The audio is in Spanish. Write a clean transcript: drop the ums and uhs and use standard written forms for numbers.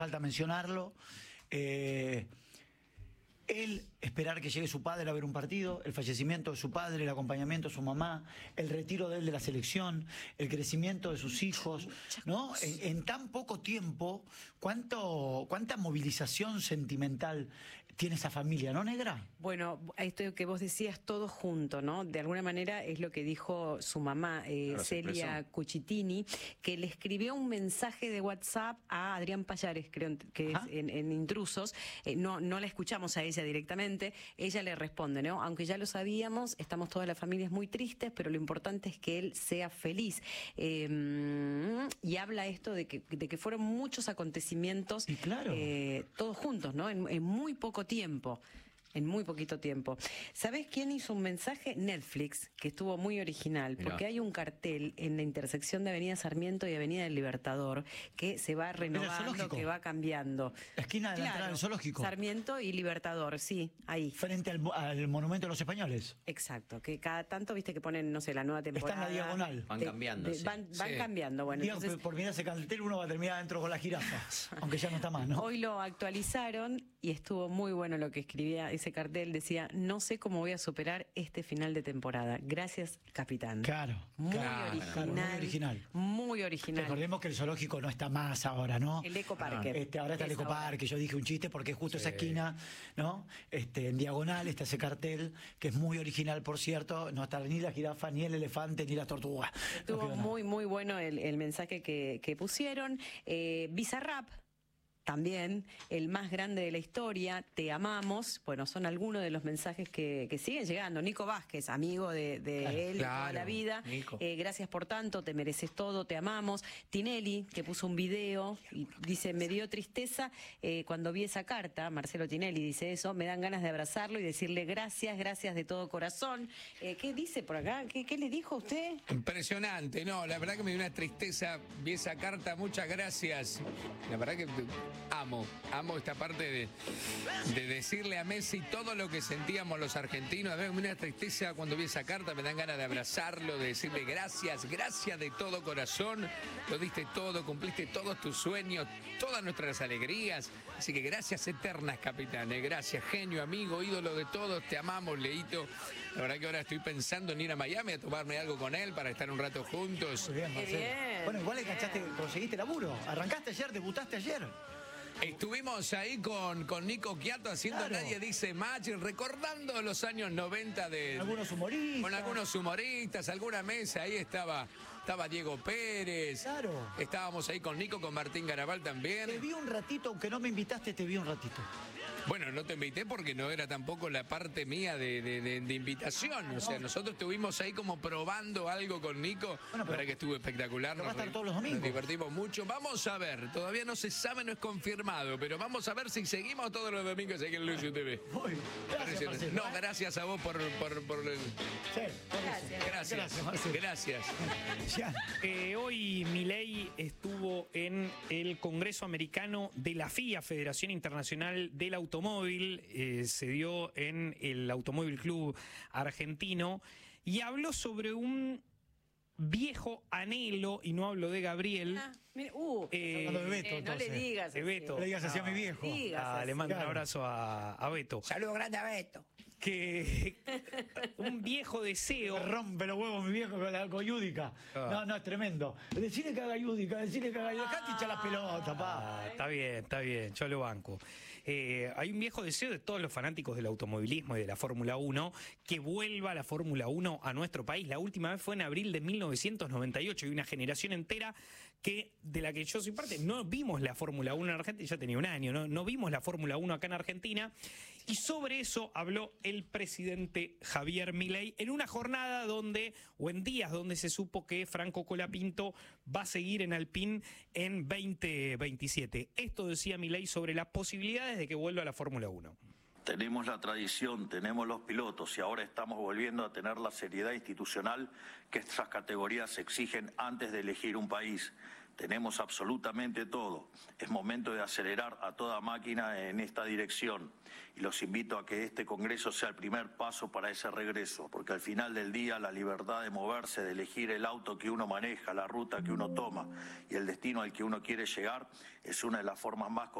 falta mencionarlo. Él esperar que llegue su padre a ver un partido, el fallecimiento de su padre, el acompañamiento de su mamá, el retiro de él de la selección, el crecimiento de sus hijos, ¿no? En tan poco tiempo, ¿cuánta movilización sentimental tiene esa familia, ¿no, Negra? Bueno, esto que vos decías, todo junto, ¿no? De alguna manera es lo que dijo su mamá, Celia Cucitini, que le escribió un mensaje de WhatsApp a Adrián Pallares, creo que es en Intrusos. No la escuchamos a ella directamente, ella le responde, ¿no? Aunque ya lo sabíamos, estamos todas las familias muy tristes, pero lo importante es que él sea feliz. Y habla esto de que fueron muchos acontecimientos, y claro, todos juntos, ¿no? En muy poco tiempo. En muy poquito tiempo. ¿Sabés quién hizo un mensaje? Netflix, que estuvo muy original, porque hay un cartel en la intersección de Avenida Sarmiento y Avenida del Libertador que se va renovando, que va cambiando. La esquina de la entrada del zoológico. Sarmiento y Libertador, sí, ahí. Frente al Monumento de los Españoles. Exacto, que cada tanto, viste, que ponen, no sé, la nueva temporada. Está en la diagonal. Van cambiando. Van cambiando, bueno. Entonces, por mirar ese cartel uno va a terminar adentro con la jirafa, aunque ya no está más, ¿no? Hoy lo actualizaron y estuvo muy bueno lo que escribía ese cartel, decía: no sé cómo voy a superar este final de temporada. Gracias, capitán. Claro. Muy original. Muy original. Recordemos que el zoológico no está más ahora, ¿no? El Ecoparque. Ahora está el Ecoparque. Yo dije un chiste porque justo esa esquina, ¿no? En diagonal está ese cartel, que es muy original, por cierto. No está ni la jirafa, ni el elefante, ni la tortuga. Estuvo muy bueno el mensaje que pusieron. Bizarrap. También, el más grande de la historia, te amamos. Bueno, son algunos de los mensajes que siguen llegando. Nico Vázquez, amigo de él toda la vida. Gracias por tanto, te mereces todo, te amamos. Tinelli, que puso un video y dice: me dio tristeza cuando vi esa carta. Marcelo Tinelli dice eso: me dan ganas de abrazarlo y decirle gracias de todo corazón. ¿Qué dice por acá? ¿Qué le dijo a usted? Impresionante, no, la verdad que me dio una tristeza. Vi esa carta, muchas gracias. La verdad que amo esta parte de decirle a Messi todo lo que sentíamos los argentinos. A ver, una tristeza cuando vi esa carta, me dan ganas de abrazarlo, de decirle gracias de todo corazón. Lo diste todo, cumpliste todos tus sueños, todas nuestras alegrías. Así que gracias eternas, capitán. Gracias, genio, amigo, ídolo de todos. Te amamos, Leito. La verdad que ahora estoy pensando en ir a Miami a tomarme algo con él para estar un rato juntos. Muy bien, Marcelo. Bueno, igual le cachaste, conseguiste laburo. Arrancaste ayer, debutaste ayer. Estuvimos ahí con Nico Quiato haciendo Nadie Dice Match, recordando los años 90 algunos humoristas. Con algunos humoristas, alguna mesa, ahí estaba Diego Pérez. Claro. Estábamos ahí con Nico, con Martín Garabal también. Te vi un ratito, aunque no me invitaste, te vi un ratito. Bueno, no te invité porque no era tampoco la parte mía de invitación. O sea, nosotros estuvimos ahí como probando algo con Nico. Bueno, para que estuvo espectacular. Va a estar todos los domingos. Nos divertimos mucho. Vamos a ver, todavía no se sabe, no es confirmado, pero vamos a ver si seguimos todos los domingos aquí en Lucio TV. Gracias, Marcelo. No, gracias a vos por el... Sí, Gracias. Hoy Milei estuvo en el Congreso Americano de la FIA, Federación Internacional del Automóvil, se dio en el Automóvil Club Argentino, y habló sobre un viejo anhelo, y no hablo de Gabriel. hablando de Beto, no le digas de Beto. Le digas así a mi viejo. Le mando un abrazo a Beto. Saludo grande a Beto. Que un viejo deseo. Me rompe los huevos mi viejo con Yudica. No, es tremendo. Decirle que haga Yudica, decirle que haga Yudica. Acá te echa la pelota, pa. Está bien, yo lo banco. Hay un viejo deseo de todos los fanáticos del automovilismo y de la Fórmula 1 que vuelva la Fórmula 1 a nuestro país. La última vez fue en abril de 1998 y una generación entera de la que yo soy parte, no vimos la Fórmula 1 en Argentina, ya tenía un año, no vimos la Fórmula 1 acá en Argentina, y sobre eso habló el presidente Javier Milei en una jornada en días donde se supo que Franco Colapinto va a seguir en Alpine en 2027. Esto decía Milei sobre las posibilidades de que vuelva a la Fórmula 1. Tenemos la tradición, tenemos los pilotos y ahora estamos volviendo a tener la seriedad institucional que estas categorías exigen antes de elegir un país. tenemos absolutamente todo. Es momento de acelerar a toda máquina en esta dirección. Y los invito a que este Congreso sea el primer paso para ese regreso, porque al final del día la libertad de moverse, de elegir el auto que uno maneja, la ruta que uno toma y el destino al que uno quiere llegar, es una de las formas más